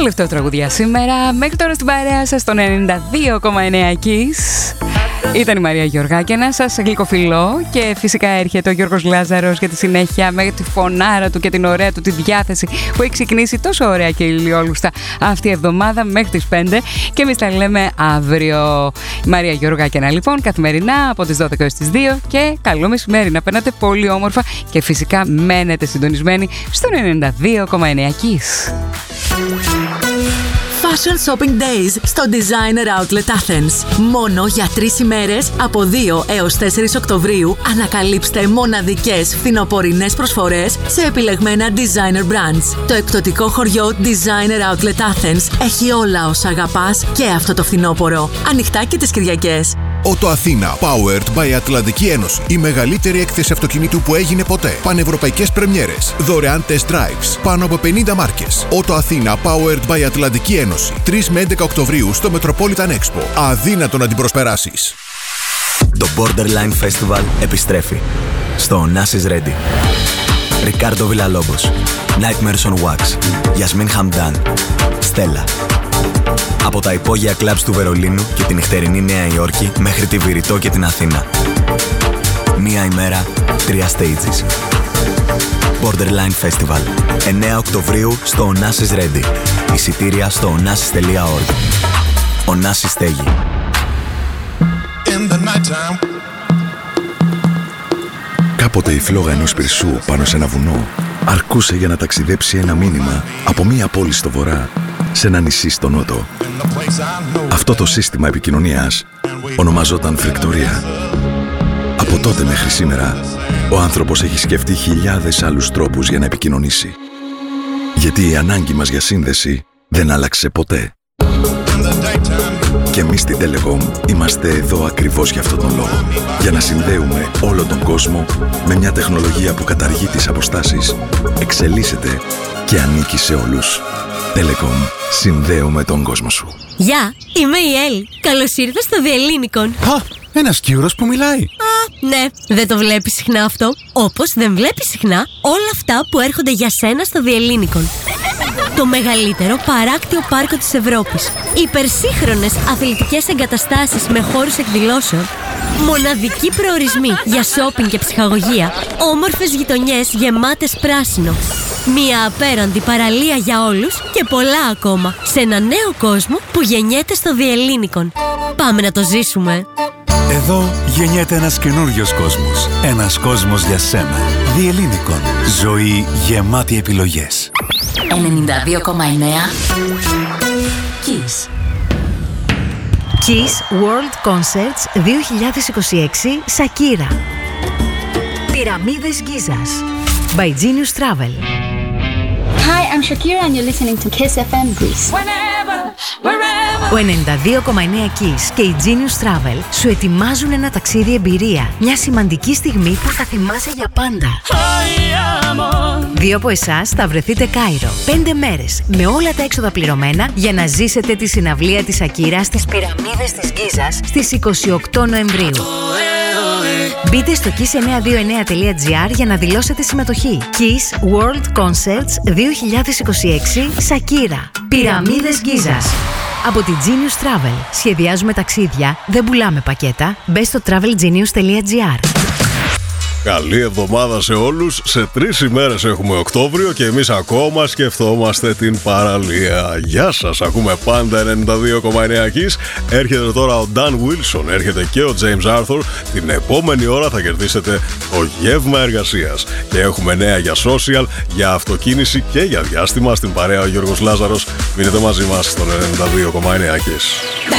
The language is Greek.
τελευταίο τραγουδιά σήμερα. Μέχρι τώρα στην παρέα σας, στον 92,9 Kiss. Ήταν η Μαρία Γεωργάκαινα, σας γλυκοφιλώ, και φυσικά έρχεται ο Γιώργος Λάζαρος για τη συνέχεια με τη φωνάρα του και την ωραία του τη διάθεση που έχει ξεκινήσει τόσο ωραία και ηλιόλουστα αυτή η εβδομάδα μέχρι τις 5, και εμείς τα λέμε αύριο. Η Μαρία Γεωργάκαινα λοιπόν καθημερινά από τις 12 έως τις 2, και καλό μεσημέρι να περνάτε πολύ όμορφα και φυσικά μένετε συντονισμένοι στον 92,9 Kiss. Fashion Shopping Days στο Designer Outlet Athens. Μόνο για 3 ημέρες από 2 έως 4 Οκτωβρίου ανακαλύψτε μοναδικές φθινοπορεινές προσφορές σε επιλεγμένα designer brands. Το εκπτωτικό χωριό Designer Outlet Athens έχει όλα όσα αγαπάς και αυτό το φθινόπωρο. Ανοιχτά και τις Κυριακές. Ότο Αθήνα, powered by Ατλαντική Ένωση. Η μεγαλύτερη έκθεση αυτοκινήτου που έγινε ποτέ. Πανευρωπαϊκές πρεμιέρες. Δωρεάν test drives. Πάνω από 50 μάρκες. Ότο Αθήνα, powered by Ατλαντική Ένωση. 3 με 11 Οκτωβρίου στο Metropolitan Expo. Αδύνατο να την προσπεράσεις. Το Borderline Festival επιστρέφει στο Onassis Ready. Ρικάρντο Villalobos, Nightmares on Wax, Yasmin Hamdan, Stella. Από τα υπόγεια κλαμπς του Βερολίνου και την νυχτερινή Νέα Υόρκη μέχρι τη Βηρητό και την Αθήνα. Μία ημέρα, 3 stages. Borderline Festival. 9 Οκτωβρίου στο Onassis Ready. Εισιτήρια στο onassis.org. Onassis στέγη. Κάποτε η φλόγα ενός πυρσού πάνω σε ένα βουνό αρκούσε για να ταξιδέψει ένα μήνυμα από μία πόλη στο βορρά σε ένα νησί στο νότο. Αυτό το σύστημα επικοινωνίας ονομαζόταν φρικτορία. Από τότε μέχρι σήμερα, ο άνθρωπος έχει σκεφτεί χιλιάδες άλλους τρόπους για να επικοινωνήσει. Γιατί η ανάγκη μας για σύνδεση δεν άλλαξε ποτέ. Και εμείς στην Telecom είμαστε εδώ ακριβώς για αυτόν τον λόγο. Για να συνδέουμε όλο τον κόσμο με μια τεχνολογία που καταργεί τις αποστάσεις, εξελίσσεται και ανήκει σε όλους. Telecom. Συνδέουμε τον κόσμο σου. Γεια, είμαι η Ελ. Καλώς ήρθες στο Διελλήνικον. Α, ένας Κύρος που μιλάει. Ναι, δεν το βλέπεις συχνά αυτό. Όπως δεν βλέπεις συχνά όλα αυτά που έρχονται για σένα στο Διελλήνικον. Το μεγαλύτερο παράκτιο πάρκο της Ευρώπης. Υπερσύγχρονες αθλητικές εγκαταστάσεις με χώρους εκδηλώσεων. Μοναδικοί προορισμοί για σόπινγκ και ψυχαγωγία. Όμορφες γειτονιές γεμάτες πράσινο. Μια απέραντη παραλία για όλους και πολλά ακόμα. Σε ένα νέο κόσμο που γεννιέται στο Διελλήνικον. Πάμε να το ζήσουμε. Εδώ γεννιέται ένας καινούριος κόσμος. Ένας κόσμος για σένα. Διελλήνικον. Ζωή γεμάτη επιλογές. 92,9 Kiss. Kiss World Concerts 2026 Σακύρα. Πυραμίδες Γκίζας by Genius Travel. Hi, I'm Shakira and you're listening to Kiss FM Greece. Ο 92,9 Kiss και η Genius Travel σου ετοιμάζουν ένα ταξίδι εμπειρία. Μια σημαντική στιγμή που θα θυμάσαι για πάντα. 2 από εσάς θα βρεθείτε Κάιρο. 5 μέρες με όλα τα έξοδα πληρωμένα για να ζήσετε τη συναυλία της Σακύρα στις Πυραμίδες της Γκίζας στις 28 Νοεμβρίου. Μπείτε στο kiss929.gr για να δηλώσετε συμμετοχή. Kiss World Concerts 2026 Σακύρα. Πυραμίδες Γκίζας. Από τη Genius Travel. Σχεδιάζουμε ταξίδια, δεν πουλάμε πακέτα. Μπε στο travelgenius.gr. Καλή εβδομάδα σε όλους. Σε 3 ημέρες έχουμε Οκτώβριο και εμείς ακόμα σκεφτόμαστε την παραλία. Γεια σας, ακούμε πάντα 92,9 Kiss. Έρχεται τώρα ο Dan Wilson, έρχεται και ο James Arthur. Την επόμενη ώρα θα κερδίσετε το γεύμα εργασίας. Και έχουμε νέα για social, για αυτοκίνηση και για διάστημα. Στην παρέα ο Γιώργος Λάζαρος. Μείνετε μαζί μας στον 92,9 Kiss.